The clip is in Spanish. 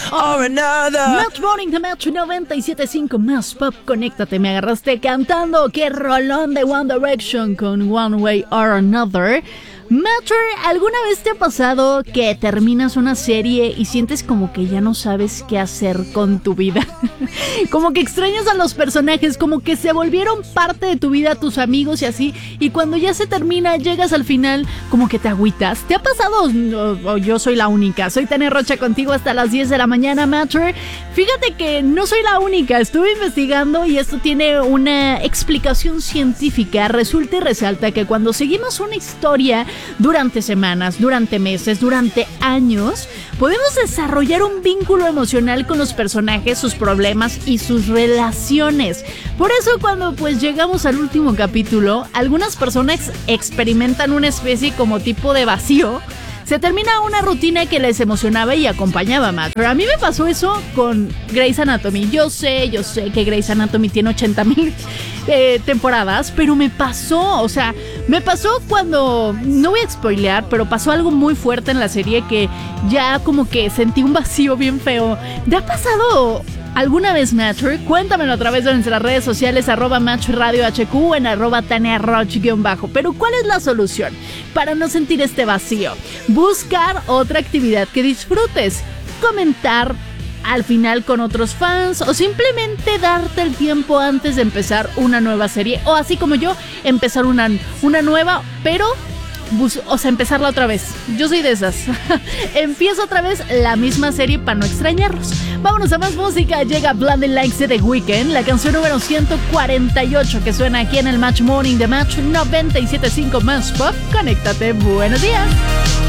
or another. Match Morning de Match 97.5 más pop. Conéctate, me agarraste cantando. Qué rolón de One Direction con One Way or Another. Matcher, ¿alguna vez te ha pasado que terminas una serie y sientes como que ya no sabes qué hacer con tu vida? Como que extrañas a los personajes, como que se volvieron parte de tu vida, tus amigos y así, y cuando ya se termina, llegas al final, como que te agüitas. ¿Te ha pasado? O yo soy la única. Soy Tania Rocha contigo hasta las 10 de la mañana, Matcher. Fíjate que no soy la única, estuve investigando y esto tiene una explicación científica. Resulta y resalta que cuando seguimos una historia durante semanas, durante meses, durante años, podemos desarrollar un vínculo emocional con los personajes, sus problemas y sus relaciones. Por eso cuando pues llegamos al último capítulo, algunas personas experimentan una especie como tipo de vacío. Se termina una rutina que les emocionaba y acompañaba más. Pero a mí me pasó eso con Grey's Anatomy. Yo sé que Grey's Anatomy tiene 80,000 temporadas, pero me pasó cuando, no voy a spoilear, pero pasó algo muy fuerte en la serie que ya como que sentí un vacío bien feo. ¿Te ha pasado alguna vez, Matcher? Cuéntamelo a través de nuestras redes sociales, @MatchRadioHQ o en @TaniaRoch_. Pero ¿cuál es la solución para no sentir este vacío? Buscar otra actividad que disfrutes, comentar al final con otros fans o simplemente darte el tiempo antes de empezar una nueva serie, o así como yo, empezar una nueva, pero empezarla otra vez. Yo soy de esas. Empiezo otra vez la misma serie para no extrañarlos. Vámonos a más música. Llega Blinding Lights de The Weeknd, la canción número 148 que suena aquí en el Match Morning de Match 97.5 más pop. Conéctate. Buenos días.